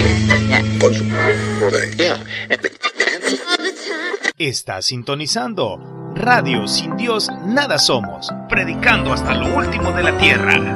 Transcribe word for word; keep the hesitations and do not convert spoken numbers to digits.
Con su... Está sintonizando Radio Sin Dios Nada Somos, predicando hasta lo último de la tierra.